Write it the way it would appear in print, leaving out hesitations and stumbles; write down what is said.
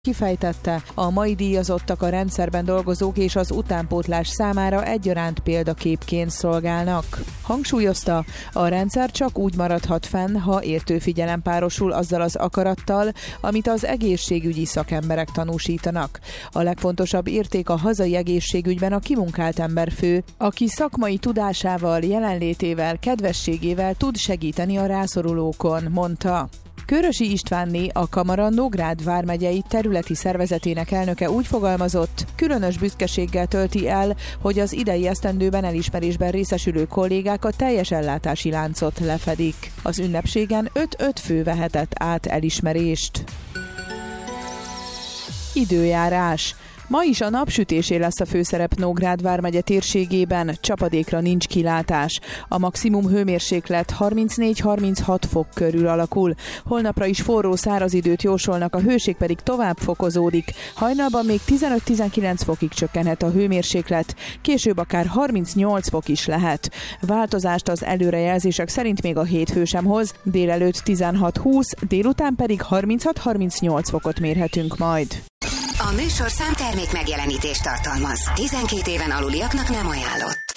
Kifejtette, a mai díjazottak a rendszerben dolgozók és az utánpótlás számára egyaránt példaképként szolgálnak. Hangsúlyozta, a rendszer csak úgy maradhat fenn, ha értő figyelem párosul azzal az akarattal, amit az egészségügyi szakemberek tanúsítanak. A legfontosabb érték a hazai egészségügyben a kimunkált emberfő, aki szakmai tudásával, jelenlétével, kedvességével tud segíteni a rászorulókon, mondta. Körösi Istvánné, a Kamara Nógrád vármegyei területi szervezetének elnöke úgy fogalmazott, különös büszkeséggel tölti el, hogy az idei esztendőben elismerésben részesülő kollégák a teljes ellátási láncot lefedik. Az ünnepségen 5 fő vehetett át elismerést. Időjárás. Ma is a napsütésé lesz a főszerep Nógrád vármegye térségében, csapadékra nincs kilátás. A maximum hőmérséklet 34-36 fok körül alakul. Holnapra is forró száraz időt jósolnak, a hőség pedig tovább fokozódik. Hajnalban még 15-19 fokig csökkenhet a hőmérséklet, később akár 38 fok is lehet. Változást az előrejelzések szerint még a hétfő sem hoz, délelőtt 16-20, délután pedig 36-38 fokot mérhetünk majd. A műsorszám termék megjelenítést tartalmaz. 12 éven aluliaknak nem ajánlott.